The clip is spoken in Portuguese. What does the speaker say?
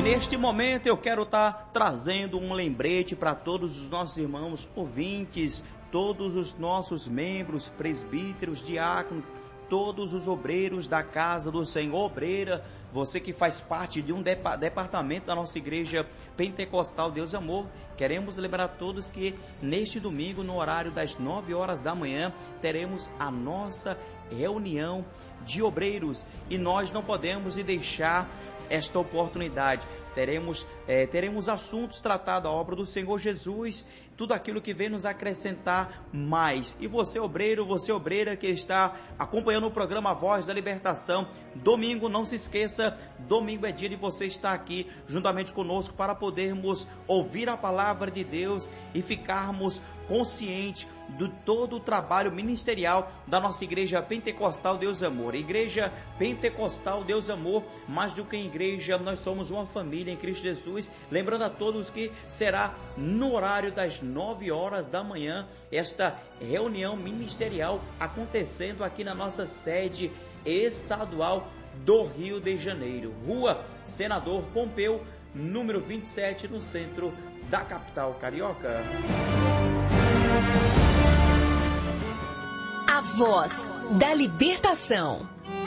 neste momento eu quero estar trazendo um lembrete para todos os nossos irmãos ouvintes, todos os nossos membros, presbíteros, diáconos, todos os obreiros da casa do Senhor, obreira, você que faz parte de um departamento da nossa igreja pentecostal Deus Amor. Queremos lembrar a todos que neste domingo, no horário das 9 horas da manhã, teremos a nossa reunião de obreiros e nós não podemos deixar esta oportunidade. Teremos assuntos tratados, a obra do Senhor Jesus, tudo aquilo que vem nos acrescentar mais. E você obreiro, você obreira que está acompanhando o programa Voz da Libertação, domingo, não se esqueça, domingo é dia de você estar aqui juntamente conosco para podermos ouvir a palavra de Deus e ficarmos conscientes de todo o trabalho ministerial da nossa igreja pentecostal Deus Amor. Igreja pentecostal Deus Amor, mais do que igreja, nós somos uma família em Cristo Jesus. Lembrando a todos que será no horário das 9 horas da manhã esta reunião ministerial acontecendo aqui na nossa sede estadual do Rio de Janeiro, Rua Senador Pompeu, número 27, no centro da capital carioca. A Voz da Libertação.